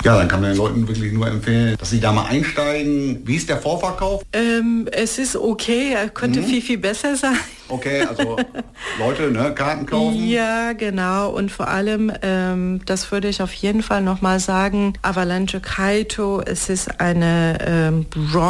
Ja, dann kann man den Leuten wirklich nur empfehlen, dass sie da mal einsteigen. Wie ist der Vorverkauf? Es ist okay, er könnte viel besser sein. Okay, also Leute, Karten kaufen. Ja, genau. Und vor allem, das würde ich auf jeden Fall nochmal sagen, Avalanche Kaito, es ist eine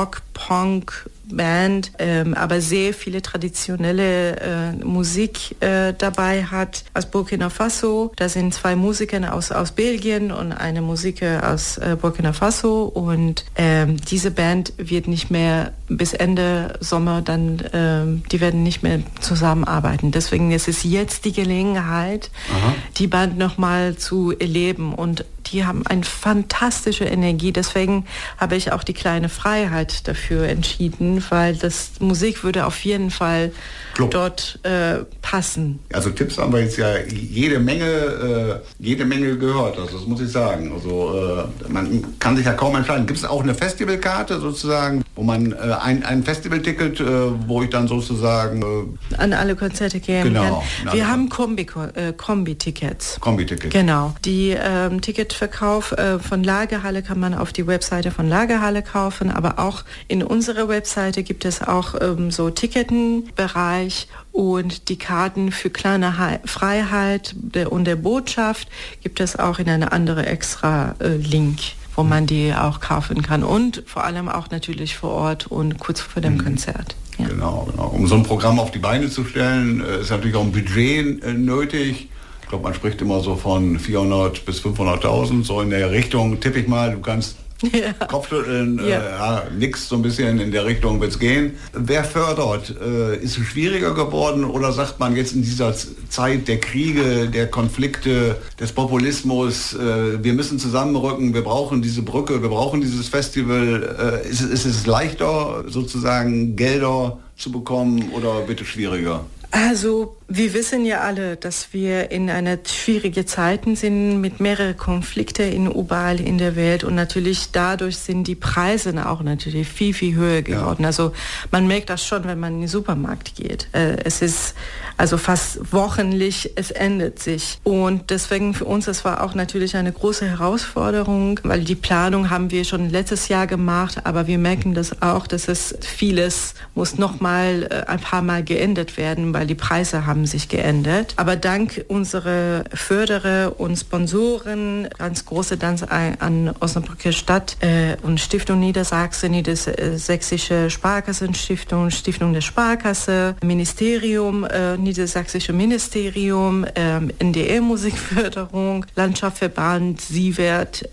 Rock-Punk-Band, aber sehr viele traditionelle Musik dabei hat. Aus Burkina Faso, da sind 2 Musiker aus Belgien und eine Musiker aus Burkina Faso. Und diese Band wird nicht mehr bis Ende Sommer dann, die werden nicht mehr zusammenarbeiten. Deswegen ist es jetzt die Gelegenheit, die Band nochmal zu erleben. Und die haben eine fantastische Energie. Deswegen habe ich auch die kleine Freiheit dafür entschieden, weil das Musik würde auf jeden Fall dort passen. Also Tipps haben wir jetzt ja jede Menge gehört, also das muss ich sagen. Also man kann sich ja kaum entscheiden. Gibt es auch eine Festivalkarte sozusagen, wo man ein Festivalticket, wo ich dann sozusagen an alle Konzerte gehen kann? Wir haben Kombi-Tickets. Kombi-Tickets. Genau. Die Ticketverkauf von Lagerhalle kann man auf die Webseite von Lagerhalle kaufen, aber auch in unserer Webseite gibt es auch so Ticketenbereich und die Karten für kleine Freiheit und der Botschaft gibt es auch in eine andere extra Link, wo man die auch kaufen kann und vor allem auch natürlich vor Ort und kurz vor dem Konzert. Ja. Genau. Um so ein Programm auf die Beine zu stellen, ist natürlich auch ein Budget nötig. Ich glaube, man spricht immer so von 400 bis 500.000, so in der Richtung, tippe ich mal. Du kannst Kopfschütteln, nix, so ein bisschen in der Richtung wird's gehen. Wer fördert? Ist es schwieriger geworden oder sagt man jetzt in dieser Zeit der Kriege, der Konflikte, des Populismus, wir müssen zusammenrücken, wir brauchen diese Brücke, wir brauchen dieses Festival. Ist es leichter, sozusagen Gelder zu bekommen oder wird es schwieriger? Also wir wissen ja alle, dass wir in einer schwierigen Zeiten sind mit mehreren Konflikten überall in der Welt und natürlich dadurch sind die Preise auch natürlich viel höher geworden. Ja. Also man merkt das schon, wenn man in den Supermarkt geht. Es ist also fast wöchentlich, es ändert sich. Und deswegen für uns, das war auch natürlich eine große Herausforderung, weil die Planung haben wir schon letztes Jahr gemacht, aber wir merken das auch, dass es vieles muss noch mal ein paar Mal geändert werden, weil die Preise haben sich geändert. Aber dank unserer Förderer und Sponsoren, ganz große Dank an Osnabrücker Stadt und Stiftung Niedersachsen, Niedersächsische Sparkassenstiftung, Stiftung der Sparkasse, Ministerium, Niedersächsische Ministerium, NDR Musikförderung, Landschaftsverband, Sievert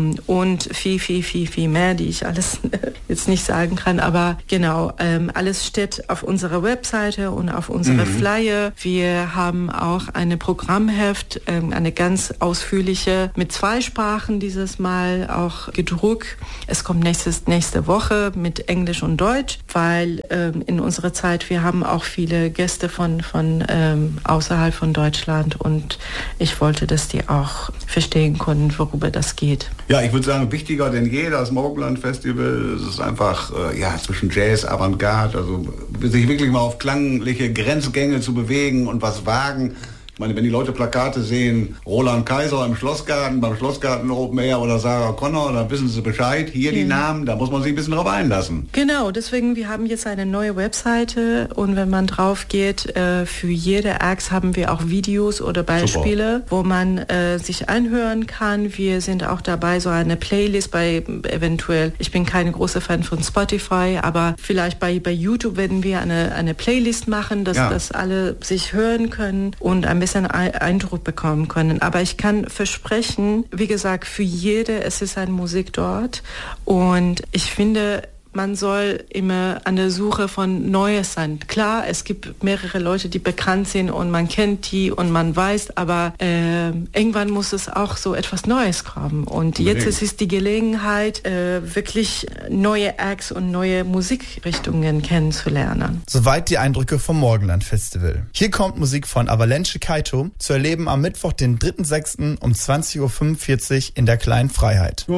und viel mehr, die ich alles jetzt nicht sagen kann. Aber genau, alles steht auf unserer Webseite und auf unserer Flyer. Wir haben auch eine Programmheft, eine ganz ausführliche, mit 2 Sprachen dieses Mal auch gedruckt. Es kommt nächste Woche mit Englisch und Deutsch, weil in unserer Zeit, wir haben auch viele Gäste von außerhalb von Deutschland und ich wollte, dass die auch verstehen konnten, worüber das geht. Ja, ich würde sagen, wichtiger denn je, das Morgenland Festival. Es ist einfach zwischen Jazz, Avantgarde, also sich wirklich mal auf klangliche Grenzgänge zu bewegen und was wagen. Ich meine, wenn die Leute Plakate sehen, Roland Kaiser im Schlossgarten, beim Schlossgarten Open Air oder Sarah Connor, dann wissen sie Bescheid. Hier die Namen, da muss man sich ein bisschen drauf einlassen. Genau, deswegen, wir haben jetzt eine neue Webseite und wenn man drauf geht, für jede Acts haben wir auch Videos oder Beispiele, wo man sich anhören kann. Wir sind auch dabei, so eine Playlist bei eventuell, ich bin keine große Fan von Spotify, aber vielleicht bei YouTube werden wir eine Playlist machen, dass alle sich hören können und ein bisschen Eindruck bekommen können. Aber ich kann versprechen, wie gesagt, für jede, es ist eine Musik dort und ich finde, man soll immer an der Suche von Neues sein. Klar, es gibt mehrere Leute, die bekannt sind und man kennt die und man weiß, aber irgendwann muss es auch so etwas Neues kommen. Und jetzt ist es die Gelegenheit, wirklich neue Acts und neue Musikrichtungen kennenzulernen. Soweit die Eindrücke vom Morgenland Festival. Hier kommt Musik von Avalanche Kaito zu erleben am Mittwoch, den 3.6. um 20.45 Uhr in der Kleinen Freiheit.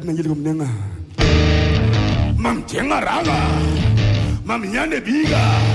Mam tienga raga, mam nyane biga.